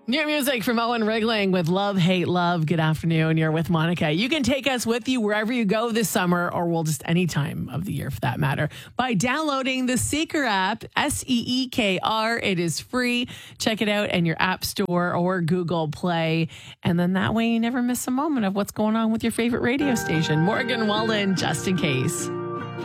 New music from Owen Rigling with Love, Hate, Love. Good afternoon. You're with Monica. You can take us with you wherever you go this summer, or well, just any time of the year for that matter, by downloading the Seekr app, Seekr. It is free. Check it out in your App Store or Google Play. And then that way you never miss a moment of what's going on with your favorite radio station. Morgan Wallen, just in case.